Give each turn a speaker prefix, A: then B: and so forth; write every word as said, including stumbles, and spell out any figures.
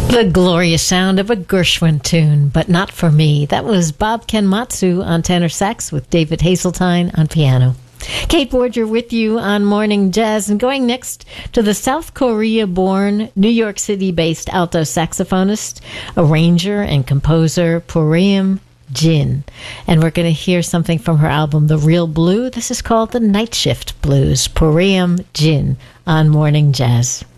A: The glorious sound of a Gershwin tune, but not for me. That was Bob Kenmatsu on tenor sax with David Hazeltine on piano. Kate Borger with you on Morning Jazz, and going next to the South Korea-born, New York City-based alto saxophonist, arranger, and composer Poreum Jin. And we're going to hear something from her album, The Real Blue. This is called The Night Shift Blues. Poreum Jin on Morning Jazz.